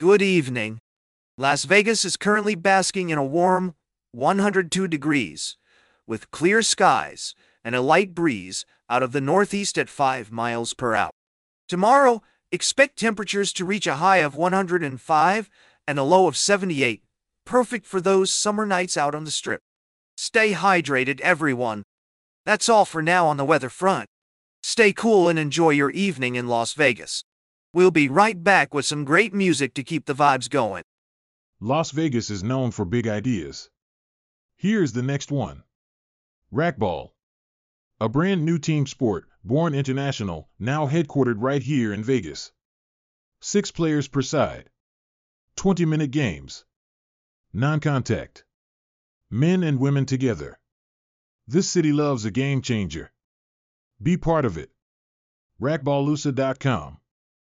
Good evening. Las Vegas is currently basking in a warm 102 degrees, with clear skies and a light breeze out of the northeast at 5 miles per hour. Tomorrow, expect temperatures to reach a high of 105 and a low of 78, perfect for those summer nights out on the strip. Stay hydrated, everyone. That's all for now on the weather front. Stay cool and enjoy your evening in Las Vegas. We'll be right back with some great music to keep the vibes going. Las Vegas is known for big ideas. Here's the next one. Racquetball. A brand new team sport, born international, now headquartered right here in Vegas. 6 players per side. 20-minute games. Non-contact. Men and women together. This city loves a game changer. Be part of it. Racquetballusa.com